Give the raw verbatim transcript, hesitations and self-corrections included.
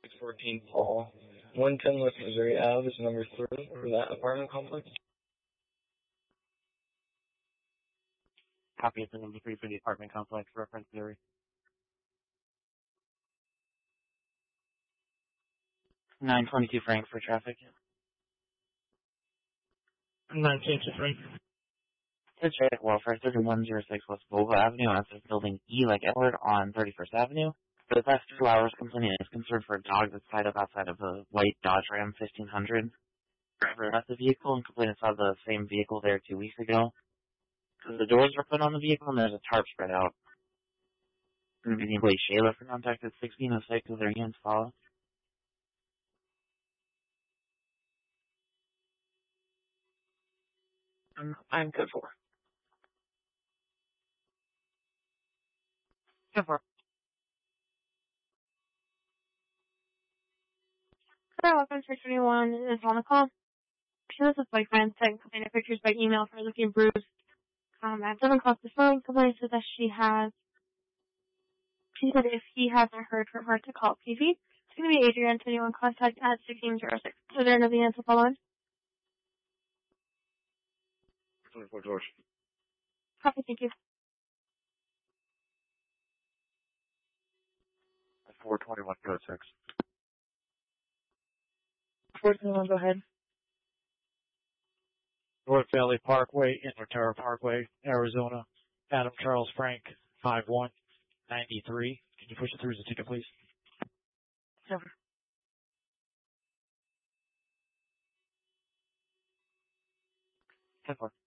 six fourteen Paul. one ten West Missouri Ave is number three for that apartment complex. Copy of the number three for the apartment complex, reference Missouri. nine twenty-two Frank for traffic. nine twenty-two Frank. It's right at Welfare, thirty-one oh six West Volvo Avenue, access building E like Edward on thirty-first Avenue. For the past two hours, complainant is concerned for a dog that's tied up outside of a white Dodge Ram fifteen hundred. Driver left the vehicle, and complainant saw the same vehicle there two weeks ago. Because the doors are put on the vehicle and there's a tarp spread out. Going to be the employee Shayla for contact at sixteen oh six with their hands follow. Um, I'm good for. Good for. Hello, welcome to twenty-one is on the call. She was with boyfriend sent complaint pictures by email for looking bruised. Um, at seven o'clock this morning, complaint said that she has, she said if he hasn't heard from her to call P V, it's going to be Adrian, twenty-one, contact at sixteen oh six. So there nothing else to follow on? twenty-four George. Copy, thank you. four twenty-one oh six. four twenty-one, go ahead. North Valley Parkway, Invertara Parkway, Arizona. Adam Charles Frank, five one nine three. Can you push it through as a ticket, please? Over. Good for.